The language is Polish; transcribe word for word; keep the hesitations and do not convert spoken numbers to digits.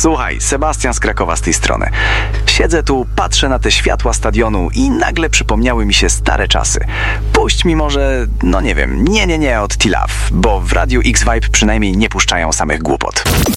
Słuchaj, Sebastian z Krakowa z tej strony. Siedzę tu, patrzę na te światła stadionu i nagle przypomniały mi się stare czasy. Puść mi może, no nie wiem, nie, nie, nie od T-Love, bo w Radiu X-Vibe przynajmniej nie puszczają samych głupot.